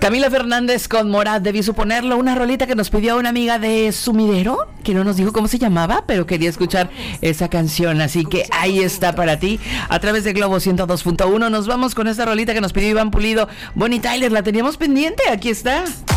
Camila Fernández con Morat, debí suponerlo, una rolita que nos pidió una amiga de Sumidero, que no nos dijo cómo se llamaba, pero quería escuchar esa canción, así que ahí está para ti, a través de Globo 102.1. Nos vamos con esta rolita que nos pidió Iván Pulido. Bonnie Tyler, la teníamos pendiente, aquí está.